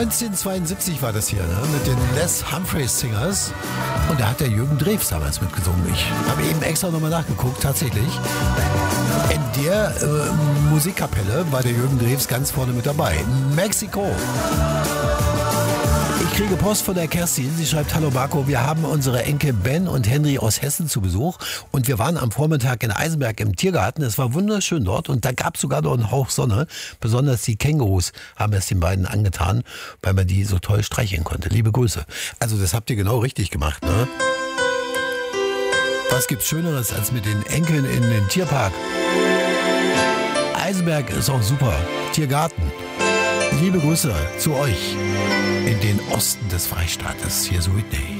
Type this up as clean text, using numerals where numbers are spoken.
1972 war das hier, ne? Mit den Les Humphreys Singers. Und da hat der Jürgen Drews damals mitgesungen. Ich habe eben extra nochmal nachgeguckt, tatsächlich. In der Musikkapelle war der Jürgen Drews ganz vorne mit dabei. Mexiko. Ich kriege Post von der Kerstin. Sie schreibt: Hallo Marco, wir haben unsere Enkel Ben und Henry aus Hessen zu Besuch. Und wir waren am Vormittag in Eisenberg im Tiergarten. Es war wunderschön dort und da gab es sogar noch einen Hauch Sonne. Besonders die Kängurus haben es den beiden angetan, weil man die so toll streicheln konnte. Liebe Grüße. Also das habt ihr genau richtig gemacht, ne? Was gibt's Schöneres als mit den Enkeln in den Tierpark? Eisenberg ist auch super. Tiergarten. Liebe Grüße zu euch in den Osten des Freistaates. Hier ist Whitney.